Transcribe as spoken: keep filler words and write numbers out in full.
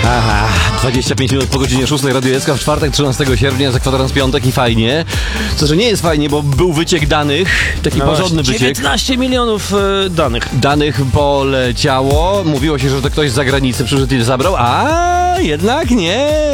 Aha, dwadzieścia pięć minut po godzinie szóstej, Radio S K w czwartek, trzynastego sierpnia, za kwadrans piątek i fajnie. Co, że nie jest fajnie, bo był wyciek danych, taki No porządny wyciek. dziewiętnaście milionów y, danych. Danych poleciało, mówiło się, że to ktoś z zagranicy przyszedł i zabrał, a jednak nie.